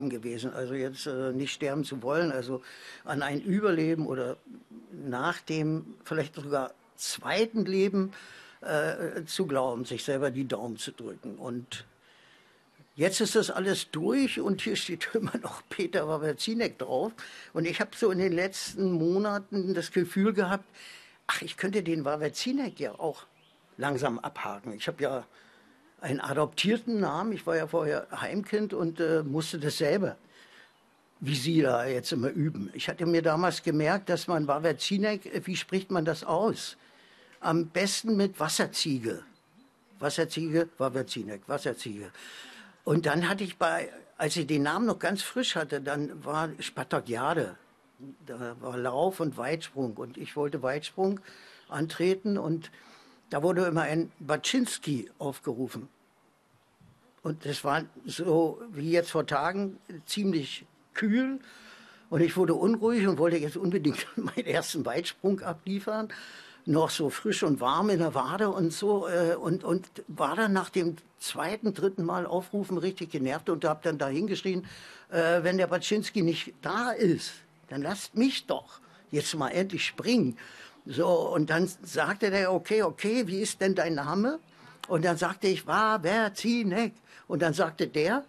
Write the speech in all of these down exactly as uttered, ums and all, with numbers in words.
gewesen. Also jetzt äh, nicht sterben zu wollen, also an ein Überleben oder nach dem vielleicht sogar zweiten Leben äh, zu glauben, sich selber die Daumen zu drücken. Und jetzt ist das alles durch und hier steht immer noch Peter Wawrzyniec drauf. Und ich habe so in den letzten Monaten das Gefühl gehabt, ach, ich könnte den Wawrzyniec ja auch langsam abhaken. Ich habe ja einen adoptierten Namen. Ich war ja vorher Heimkind und äh, musste das selber, wie Sie da jetzt immer üben. Ich hatte mir damals gemerkt, dass man Wawrzyniec, wie spricht man das aus? Am besten mit Wasserziege. Wasserziege, Wawrzyniec, Wasserziege. Und dann hatte ich bei, als ich den Namen noch ganz frisch hatte, dann war Spartakiade. Da war Lauf und Weitsprung. Und ich wollte Weitsprung antreten und da wurde immer ein Baczynski aufgerufen. Und das war so wie jetzt vor Tagen ziemlich kühl. Und ich wurde unruhig und wollte jetzt unbedingt meinen ersten Weitsprung abliefern. Noch so frisch und warm in der Wade und so. Und, und war dann nach dem zweiten, dritten Mal aufrufen richtig genervt und habe dann da hingeschrien, äh, wenn der Baczynski nicht da ist, dann lasst mich doch jetzt mal endlich springen. So, und dann sagte der, okay, okay, wie ist denn dein Name? Und dann sagte ich, Wawrzyniec. Und dann sagte der,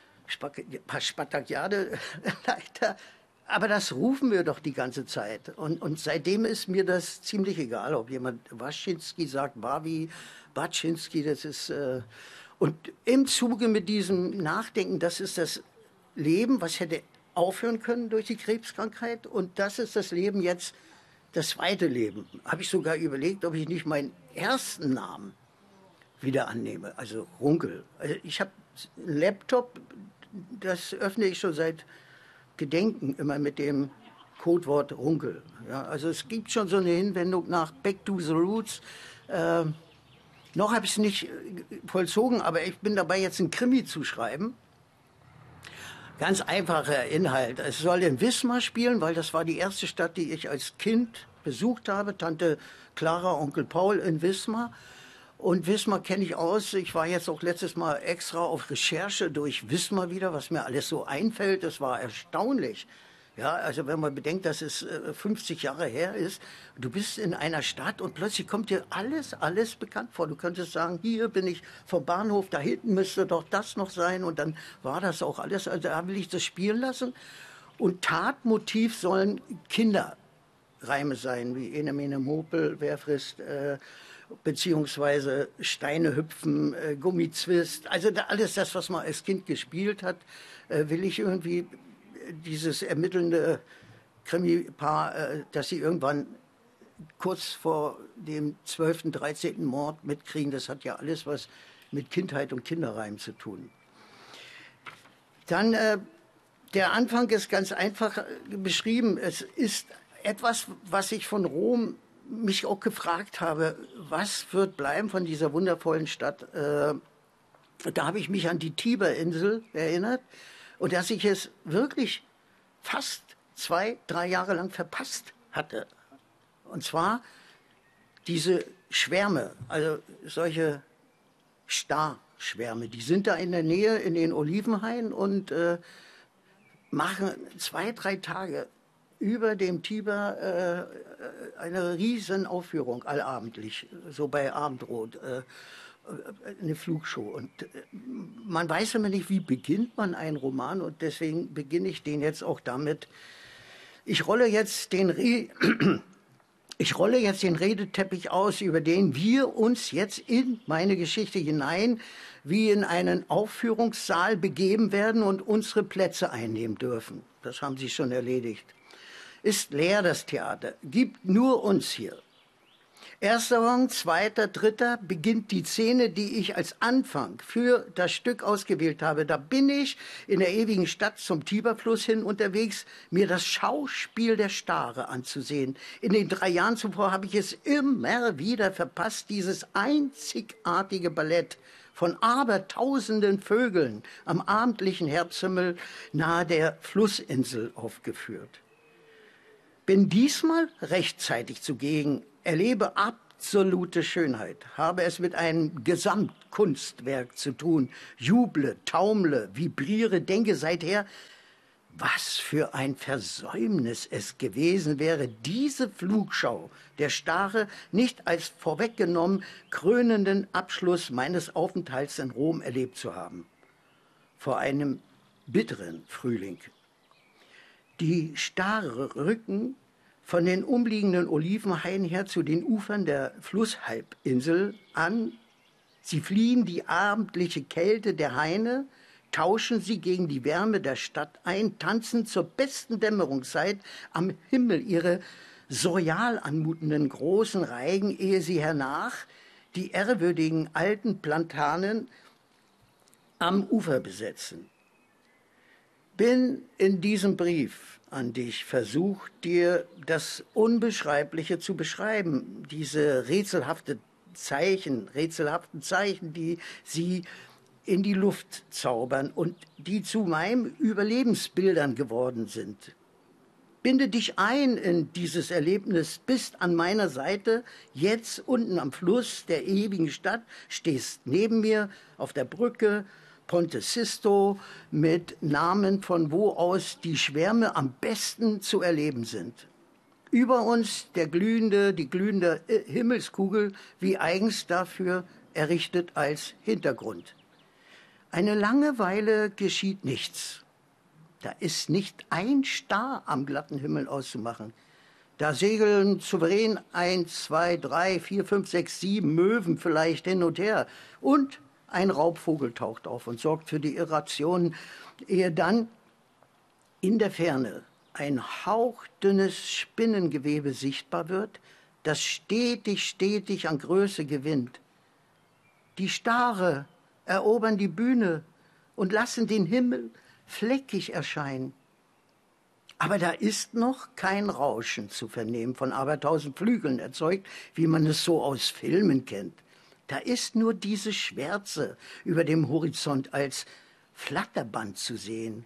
Spartakiade-Leiter, aber das rufen wir doch die ganze Zeit. Und, und seitdem ist mir das ziemlich egal, ob jemand Waschinski sagt, Wawi, Baczynski, das ist... Äh und im Zuge mit diesem Nachdenken, das ist das Leben, was hätte aufhören können durch die Krebskrankheit. Und das ist das Leben jetzt, das zweite Leben. Habe ich sogar überlegt, ob ich nicht meinen ersten Namen wieder annehme, also Runkel. Also ich habe einen Laptop, das öffne ich schon seit Gedenken immer mit dem Codewort Runkel. Ja, also es gibt schon so eine Hinwendung nach Back to the Roots. Äh, noch habe ich es nicht vollzogen, aber ich bin dabei, jetzt einen Krimi zu schreiben. Ganz einfacher Inhalt. Es soll in Wismar spielen, weil das war die erste Stadt, die ich als Kind besucht habe. Tante Clara, Onkel Paul in Wismar. Und Wismar kenne ich aus. Ich war jetzt auch letztes Mal extra auf Recherche durch Wismar wieder, was mir alles so einfällt. Das war erstaunlich. Ja, also wenn man bedenkt, dass es fünfzig Jahre her ist, du bist in einer Stadt und plötzlich kommt dir alles, alles bekannt vor. Du könntest sagen, hier bin ich vom Bahnhof, da hinten müsste doch das noch sein. Und dann war das auch alles. Also da will ich das spielen lassen. Und Tatmotiv sollen Kinderreime sein, wie Ene Mene Mopel, wer frisst... Äh, beziehungsweise Steine hüpfen, äh, Gummizwist, also da, alles das, was man als Kind gespielt hat, äh, will ich irgendwie dieses ermittelnde Krimi-Paar, äh, dass sie irgendwann kurz vor dem zwölften, dreizehnten Mord mitkriegen, das hat ja alles was mit Kindheit und Kinderreim zu tun. Dann, äh, der Anfang ist ganz einfach beschrieben. Es ist etwas, was ich von Rom mich auch gefragt habe, was wird bleiben von dieser wundervollen Stadt. Äh, da habe ich mich an die Tiberinsel erinnert und dass ich es wirklich fast zwei, drei Jahre lang verpasst hatte. Und zwar diese Schwärme, also solche Starschwärme, die sind da in der Nähe in den Olivenhainen und äh, machen zwei, drei Tage über dem Tiber äh, eine riesen Aufführung allabendlich, so bei Abendrot, äh, eine Flugshow. Und äh, man weiß immer nicht, wie beginnt man einen Roman und deswegen beginne ich den jetzt auch damit. Ich rolle jetzt den Re Ich rolle jetzt den Redeteppich aus, über den wir uns jetzt in meine Geschichte hinein wie in einen Aufführungssaal begeben werden und unsere Plätze einnehmen dürfen. Das haben Sie schon erledigt. Ist leer das Theater, gibt nur uns hier. Erster Rang, zweiter, dritter beginnt die Szene, die ich als Anfang für das Stück ausgewählt habe. Da bin ich in der ewigen Stadt zum Tiberfluss hin unterwegs, mir das Schauspiel der Stare anzusehen. In den drei Jahren zuvor habe ich es immer wieder verpasst, dieses einzigartige Ballett von abertausenden Vögeln am abendlichen Herbsthimmel nahe der Flussinsel aufgeführt. Bin diesmal rechtzeitig zugegen, erlebe ab absolute Schönheit. Habe es mit einem Gesamtkunstwerk zu tun. Juble, taumle, vibriere, denke seither, was für ein Versäumnis es gewesen wäre, diese Flugschau der Stare nicht als vorweggenommen krönenden Abschluss meines Aufenthalts in Rom erlebt zu haben. Vor einem bitteren Frühling. Die Stare rücken von den umliegenden Olivenhainen her zu den Ufern der Flusshalbinsel an. Sie fliehen die abendliche Kälte der Haine, tauschen sie gegen die Wärme der Stadt ein, tanzen zur besten Dämmerungszeit am Himmel ihre surreal anmutenden großen Reigen, ehe sie hernach die ehrwürdigen alten Platanen am Ufer besetzen. Bin in diesem Brief an dich versucht, dir das Unbeschreibliche zu beschreiben, diese rätselhafte Zeichen, rätselhaften Zeichen, die sie in die Luft zaubern und die zu meinen Überlebensbildern geworden sind. Binde dich ein in dieses Erlebnis, bist an meiner Seite, jetzt unten am Fluss der ewigen Stadt, stehst neben mir auf der Brücke Ponte Sisto mit Namen, von wo aus die Schwärme am besten zu erleben sind. Über uns der glühende, die glühende Himmelskugel, wie eigens dafür errichtet als Hintergrund. Eine lange Weile geschieht nichts. Da ist nicht ein Star am glatten Himmel auszumachen. Da segeln souverän eins, zwei, drei, vier, fünf, sechs, sieben Möwen vielleicht hin und her. Und ein Raubvogel taucht auf und sorgt für die Irration, ehe dann in der Ferne ein hauchdünnes Spinnengewebe sichtbar wird, das stetig, stetig an Größe gewinnt. Die Stare erobern die Bühne und lassen den Himmel fleckig erscheinen. Aber da ist noch kein Rauschen zu vernehmen, von abertausend Flügeln erzeugt, wie man es so aus Filmen kennt. Da ist nur diese Schwärze über dem Horizont als Flatterband zu sehen,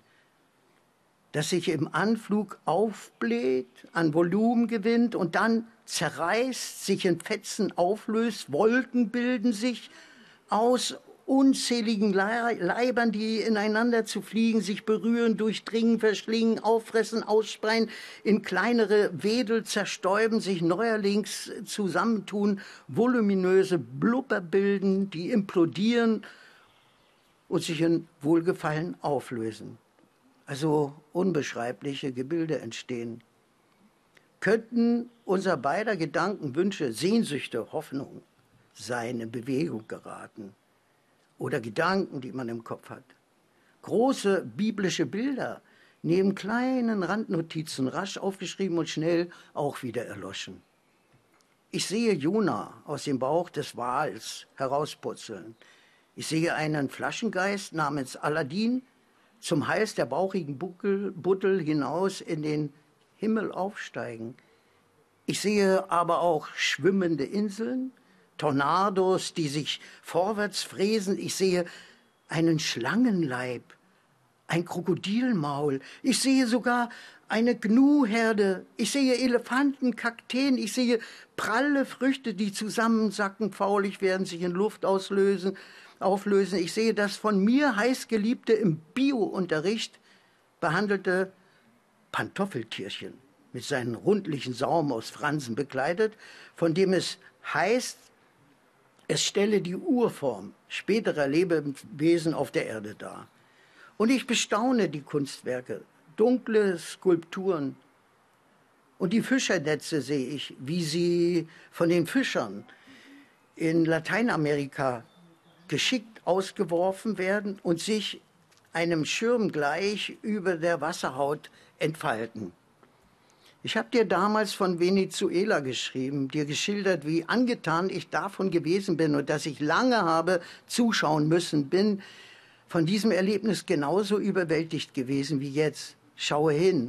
das sich im Anflug aufbläht, an Volumen gewinnt und dann zerreißt, sich in Fetzen auflöst, Wolken bilden sich aus unzähligen Leibern, die ineinander zu fliegen, sich berühren, durchdringen, verschlingen, auffressen, ausspreien, in kleinere Wedel zerstäuben, sich neuerlings zusammentun, voluminöse Blubber bilden, die implodieren und sich in Wohlgefallen auflösen. Also unbeschreibliche Gebilde entstehen. Könnten unser beider Gedanken, Wünsche, Sehnsüchte, Hoffnung sein, in Bewegung geraten? Oder Gedanken, die man im Kopf hat. Große biblische Bilder neben kleinen Randnotizen, rasch aufgeschrieben und schnell auch wieder erloschen. Ich sehe Jona aus dem Bauch des Wals herausputzeln. Ich sehe einen Flaschengeist namens Aladdin zum Hals der bauchigen Buckel, Buttel hinaus in den Himmel aufsteigen. Ich sehe aber auch schwimmende Inseln, Tornados, die sich vorwärts fräsen. Ich sehe einen Schlangenleib, ein Krokodilmaul. Ich sehe sogar eine Gnuherde. Ich sehe Elefanten, Kakteen. Ich sehe pralle Früchte, die zusammensacken, faulig werden, sich in Luft auslösen, auflösen. Ich sehe das von mir heißgeliebte, im Bio-Unterricht behandelte Pantoffeltierchen mit seinem rundlichen Saum aus Fransen bekleidet, von dem es heißt, es stelle die Urform späterer Lebewesen auf der Erde dar. Und ich bestaune die Kunstwerke, dunkle Skulpturen. Und die Fischernetze sehe ich, wie sie von den Fischern in Lateinamerika geschickt ausgeworfen werden und sich einem Schirm gleich über der Wasserhaut entfalten. Ich habe dir damals von Venezuela geschrieben, dir geschildert, wie angetan ich davon gewesen bin und dass ich lange habe zuschauen müssen, bin von diesem Erlebnis genauso überwältigt gewesen wie jetzt. Schaue hin,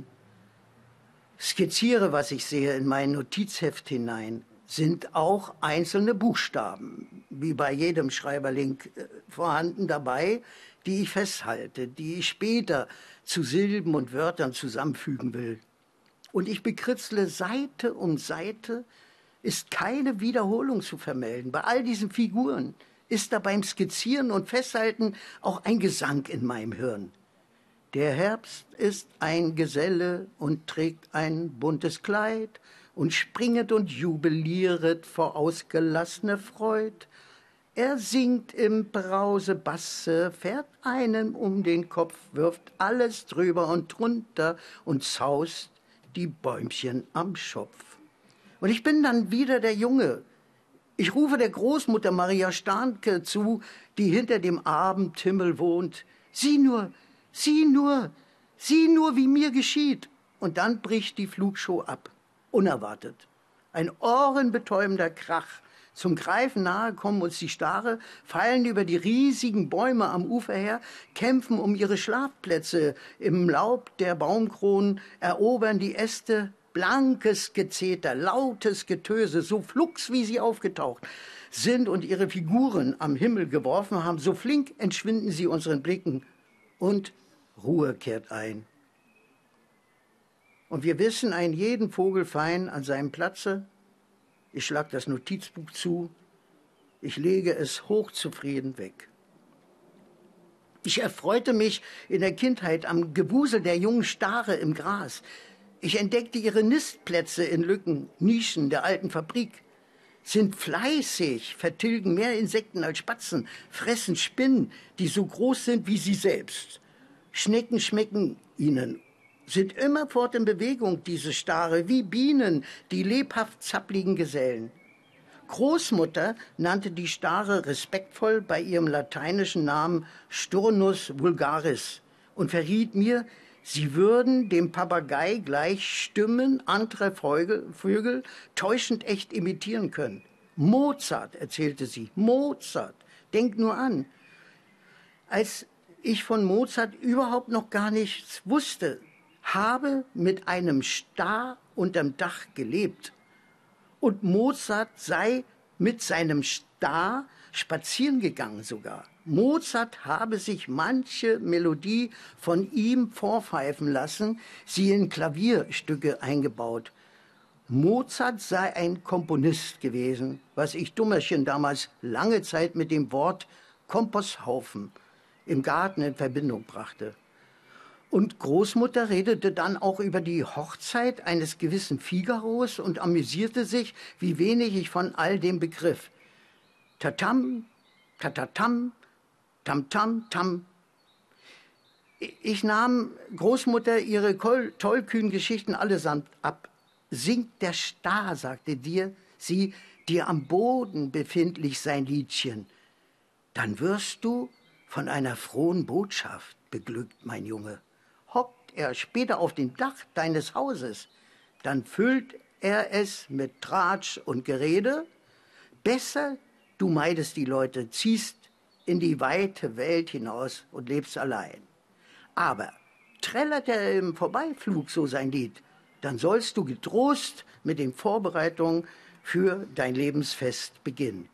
skizziere, was ich sehe, in mein Notizheft hinein. Sind auch einzelne Buchstaben, wie bei jedem Schreiberling vorhanden dabei, die ich festhalte, die ich später zu Silben und Wörtern zusammenfügen will. Und ich bekritzle Seite um Seite ist keine Wiederholung zu vermelden. Bei all diesen Figuren ist da beim Skizzieren und Festhalten auch ein Gesang in meinem Hirn. Der Herbst ist ein Geselle und trägt ein buntes Kleid und springet und jubilieret vor ausgelassener Freud. Er singt im Brausebasse, fährt einem um den Kopf, wirft alles drüber und drunter und zaust die Bäumchen am Schopf. Und ich bin dann wieder der Junge. Ich rufe der Großmutter Maria Starnke zu, die hinter dem Abendhimmel wohnt. Sieh nur, sieh nur, sieh nur, wie mir geschieht. Und dann bricht die Flugshow ab, unerwartet. Ein ohrenbetäubender Krach. Zum Greifen nahe kommen uns die Stare, fallen über die riesigen Bäume am Ufer her, kämpfen um ihre Schlafplätze im Laub der Baumkronen, erobern die Äste. Blankes Gezeter, lautes Getöse, so flugs wie sie aufgetaucht sind und ihre Figuren am Himmel geworfen haben, so flink entschwinden sie unseren Blicken und Ruhe kehrt ein. Und wir wissen einen jeden Vogel fein an seinem Platze. Ich schlag das Notizbuch zu, ich lege es hochzufrieden weg. Ich erfreute mich in der Kindheit am Gewusel der jungen Stare im Gras. Ich entdeckte ihre Nistplätze in Lücken, Nischen der alten Fabrik, sind fleißig, vertilgen mehr Insekten als Spatzen, fressen Spinnen, die so groß sind wie sie selbst. Schnecken schmecken ihnen, sind immerfort in Bewegung, diese Stare, wie Bienen, die lebhaft zappligen Gesellen. Großmutter nannte die Stare respektvoll bei ihrem lateinischen Namen Sturnus vulgaris und verriet mir, sie würden dem Papagei gleich Stimmen anderer Vögel, Vögel täuschend echt imitieren können. Mozart, erzählte sie, Mozart, denk nur an. Als ich von Mozart überhaupt noch gar nichts wusste, habe mit einem Star unterm Dach gelebt. Und Mozart sei mit seinem Star spazieren gegangen sogar. Mozart habe sich manche Melodie von ihm vorpfeifen lassen, sie in Klavierstücke eingebaut. Mozart sei ein Komponist gewesen, was ich Dummerchen damals lange Zeit mit dem Wort Komposthaufen im Garten in Verbindung brachte. Und Großmutter redete dann auch über die Hochzeit eines gewissen Figaros und amüsierte sich, wie wenig ich von all dem begriff. Tatam, tatatam, tam, tam, tam. Ich nahm Großmutter ihre tollkühnen Geschichten allesamt ab. Singt der Star, sagte dir, sie, dir am Boden befindlich sein Liedchen. Dann wirst du von einer frohen Botschaft beglückt, mein Junge. Hockt er später auf dem Dach deines Hauses, dann füllt er es mit Tratsch und Gerede. Besser, du meidest die Leute, ziehst in die weite Welt hinaus und lebst allein. Aber trällert er im Vorbeiflug so sein Lied, dann sollst du getrost mit den Vorbereitungen für dein Lebensfest beginnen.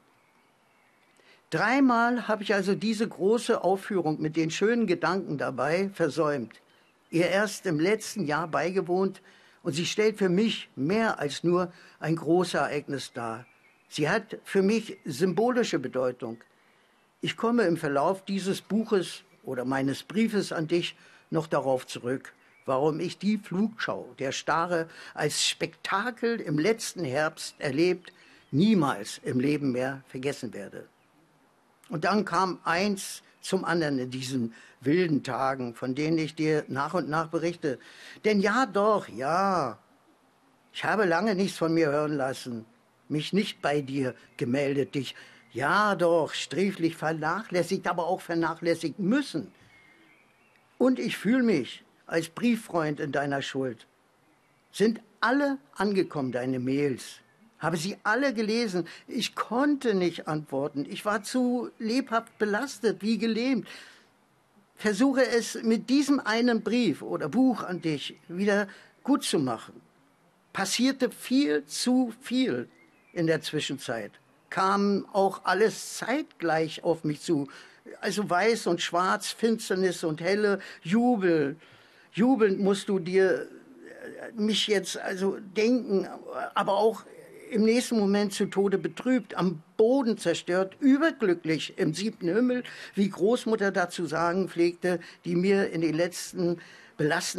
Dreimal habe ich also diese große Aufführung mit den schönen Gedanken dabei versäumt, ihr erst im letzten Jahr beigewohnt, und sie stellt für mich mehr als nur ein großes Ereignis dar. Sie hat für mich symbolische Bedeutung. Ich komme im Verlauf dieses Buches oder meines Briefes an dich noch darauf zurück, warum ich die Flugschau der Stare als Spektakel im letzten Herbst erlebt, niemals im Leben mehr vergessen werde. Und dann kam eins zum anderen in diesen wilden Tagen, von denen ich dir nach und nach berichte. Denn ja doch, ja, ich habe lange nichts von mir hören lassen, mich nicht bei dir gemeldet, dich, ja doch, sträflich vernachlässigt, aber auch vernachlässigt müssen. Und ich fühle mich als Brieffreund in deiner Schuld. Sind alle angekommen, deine Mails? Habe sie alle gelesen? Ich konnte nicht antworten. Ich war zu lebhaft belastet, wie gelähmt. Versuche es mit diesem einen Brief oder Buch an dich wieder gut zu machen. Passierte viel zu viel in der Zwischenzeit. Kam auch alles zeitgleich auf mich zu. Also weiß und schwarz, Finsternis und helle, Jubel. Jubelnd musst du dir mich jetzt also denken, aber auch im nächsten Moment zu Tode betrübt, am Boden zerstört, überglücklich im siebten Himmel, wie Großmutter dazu sagen pflegte, die mir in den letzten belastenden